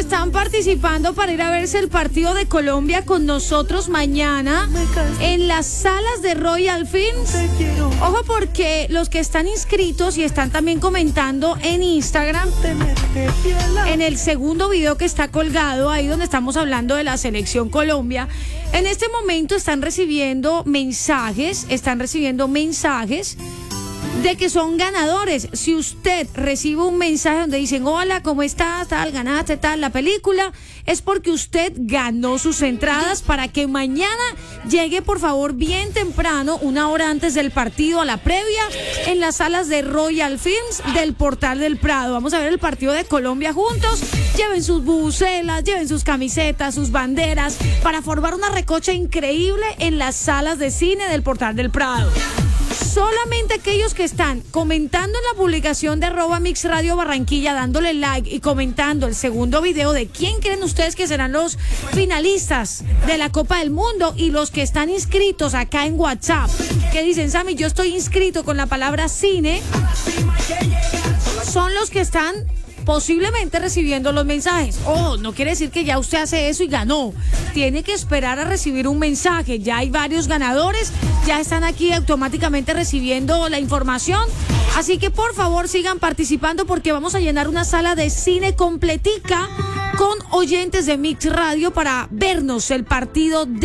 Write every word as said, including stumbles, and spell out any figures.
están participando para ir a verse el partido de Colombia con nosotros mañana en las salas de Royal Films. Ojo, porque los que están inscritos y están también comentando en Instagram, en el segundo video que está colgado, ahí donde estamos hablando de la selección Colombia, en este momento están recibiendo mensajes, están recibiendo mensajes de que son ganadores. Si usted recibe un mensaje donde dicen hola, ¿cómo estás? Tal, ganaste tal la película, es porque usted ganó sus entradas para que mañana llegue, por favor, bien temprano, una hora antes del partido, a la previa, en las salas de Royal Films del Portal del Prado. Vamos a ver el partido de Colombia juntos. Lleven sus bubucelas, lleven sus camisetas, sus banderas, para formar una recocha increíble en las salas de cine del Portal del Prado. Solamente aquellos que están comentando en la publicación de arroba Mix Radio Barranquilla, dándole like y comentando el segundo video de quién creen ustedes que serán los finalistas de la Copa del Mundo, y los que están inscritos acá en WhatsApp, que dicen, Sammy, yo estoy inscrito con la palabra cine, son los que están posiblemente recibiendo los mensajes. Oh, no quiere decir que ya usted hace eso y ganó. Tiene que esperar a recibir un mensaje. Ya hay varios ganadores, ya están aquí automáticamente recibiendo la información. Así que por favor sigan participando, porque vamos a llenar una sala de cine completica con oyentes de Mix Radio para vernos el partido de